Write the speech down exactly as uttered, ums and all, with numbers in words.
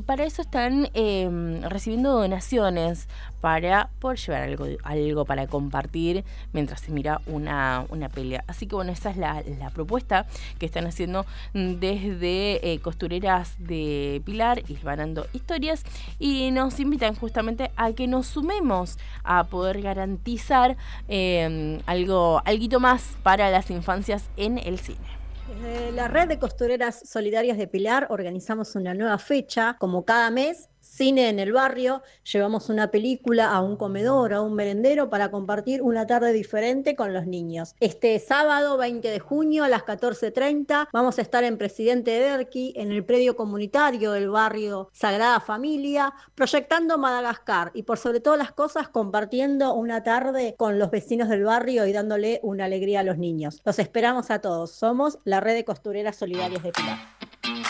para eso están eh, recibiendo donaciones para poder llevar algo, algo para compartir mientras se mira una, una pelea. Así que bueno, esa es la, la propuesta que están haciendo desde eh, Costureras de Pilar, hilvanando historias, y nos invitan justamente a que nos sumemos a poder garantizar eh, algo, alguito más para las infancias en el cine. Desde la red de costureras solidarias de Pilar organizamos una nueva fecha, como cada mes, Cine en el Barrio. Llevamos una película a un comedor, a un merendero, para compartir una tarde diferente con los niños. Este sábado veinte de junio a las catorce treinta vamos a estar en Presidente Derqui, en el predio comunitario del barrio Sagrada Familia, proyectando Madagascar y, por sobre todas las cosas, compartiendo una tarde con los vecinos del barrio y dándole una alegría a los niños. Los esperamos a todos. Somos la red de costureras solidarias de Pilar.